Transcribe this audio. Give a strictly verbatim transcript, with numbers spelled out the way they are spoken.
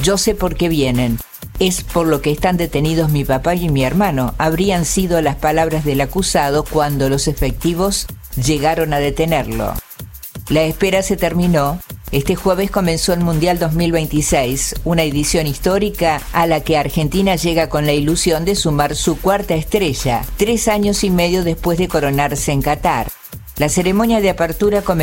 Yo sé por qué vienen. Es por lo que están detenidos mi papá y mi hermano. Habrían sido las palabras del acusado cuando los efectivos llegaron a detenerlo. La espera se terminó. Este jueves comenzó el Mundial dos mil veintiséis, una edición histórica a la que Argentina llega con la ilusión de sumar su cuarta estrella, tres años y medio después de coronarse en Qatar. La ceremonia de apertura comenzó